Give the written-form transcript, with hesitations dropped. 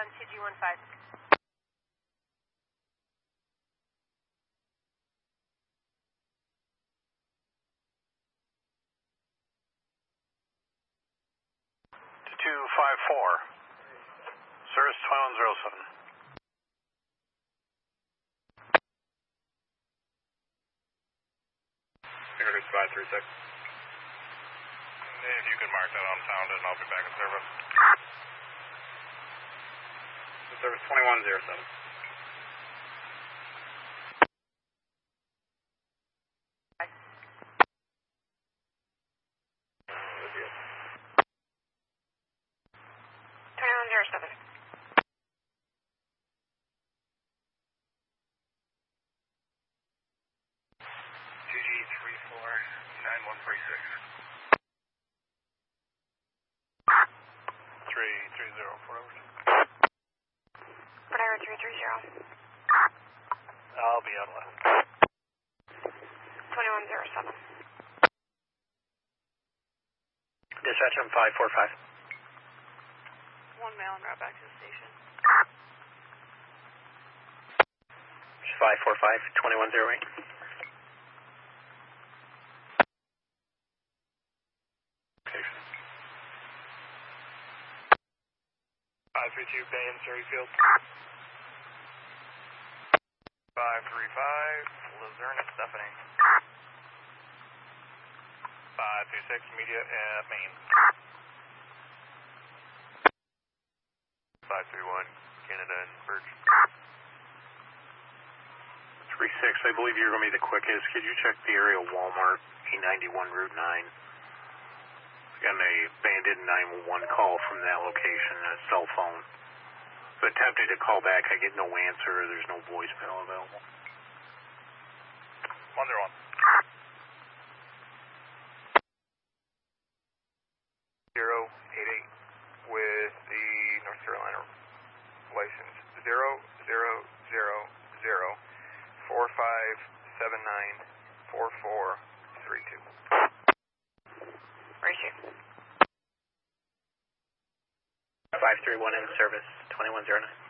2G15. To 254. Service 2107. Fingertips 536. If you could mark that on sound and I'll be back in service. Service 2107. I'll be out left. 2107. Dispatch, I'm 545. One male en route back to the station. 545, 2108. Location. 532 Bay and Surrey Field. 535, Luzerne at Stephanie. 526, media at Maine. 531, Canada and Birch. 36, I believe you're going to be the quickest. Could you check the area of Walmart, E91 Route 9? We got an abandoned 911 call from that location, a cell phone. So attempted to call back, I get no answer, there's no voicemail available. 101. With the North Carolina license 000045794432. Right here. 531 in service 2109.